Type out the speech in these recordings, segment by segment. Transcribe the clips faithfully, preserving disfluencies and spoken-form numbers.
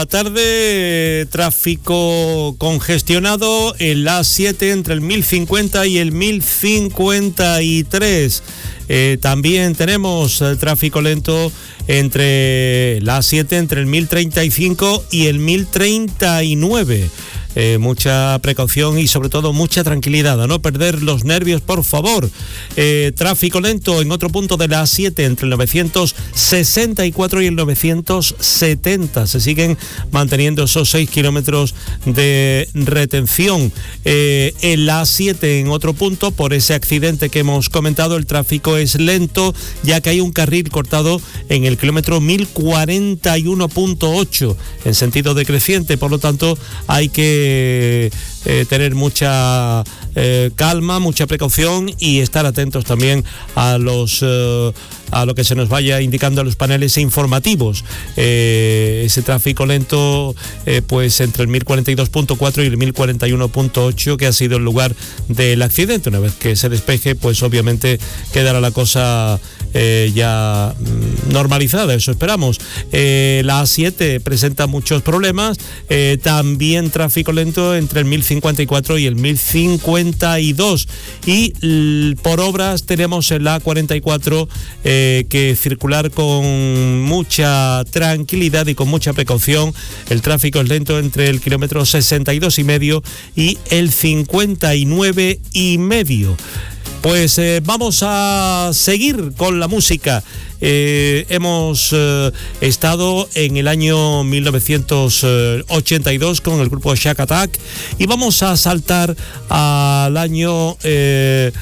La tarde, tráfico congestionado en la A siete entre el mil cincuenta y el mil cincuenta y tres. Eh, también tenemos eh, tráfico lento entre la A siete entre el mil treinta y cinco y el mil treinta y nueve. Eh, mucha precaución y sobre todo mucha tranquilidad, a no perder los nervios, por favor. Eh, tráfico lento en otro punto de la A siete entre el novecientos sesenta y cuatro y el novecientos setenta. Se siguen manteniendo esos seis kilómetros de retención. Eh, en la A siete en otro punto, por ese accidente que hemos comentado, el tráfico es lento, ya que hay un carril cortado en el kilómetro mil cuarenta y uno punto ocho en sentido decreciente, por lo tanto hay que Eh, eh, tener mucha eh, calma, mucha precaución y estar atentos también a los eh, a lo que se nos vaya indicando a los paneles informativos. Eh, ese tráfico lento eh, pues entre el mil cuarenta y dos punto cuatro y el mil cuarenta y uno punto ocho, que ha sido el lugar del accidente. Una vez que se despeje, pues obviamente quedará la cosa eh, ya mm, normalizada, eso esperamos. Eh, la A siete presenta muchos problemas, eh, también tráfico lento entre el mil cincuenta y cuatro y el mil cincuenta y dos, y l- por obras tenemos en la A cuarenta y cuatro eh, que circular con mucha tranquilidad y con mucha precaución. El tráfico es lento entre el kilómetro sesenta y dos y medio y el cincuenta y nueve y medio. Pues eh, vamos a seguir con la música. Eh, hemos eh, estado en el año mil novecientos ochenta y dos con el grupo Shack Attack y vamos a saltar al año eh,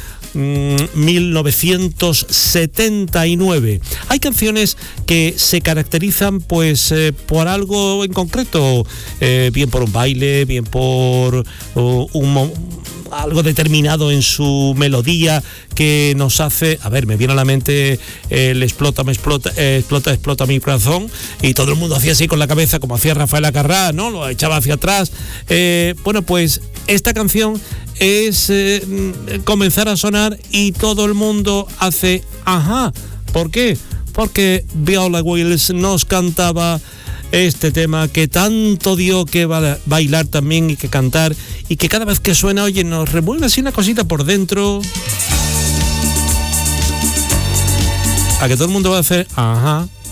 mil novecientos setenta y nueve. Hay canciones que se caracterizan pues eh, por algo en concreto, eh, bien por un baile, bien por uh, un mo- algo determinado en su melodía que nos hace, a ver, me viene a la mente el explota, me explota, eh, explota, explota mi corazón, y todo el mundo hacía así con la cabeza como hacía Rafael Acarrá, ¿no? Lo echaba hacia atrás. Eh, bueno, pues esta canción es eh, comenzar a sonar y todo el mundo hace ajá. ¿Por qué? Porque Viola Wills nos cantaba este tema que tanto dio que ba- bailar también y que cantar, y que cada vez que suena, oye, nos revuelve así una cosita por dentro. A que todo el mundo va a hacer ajá.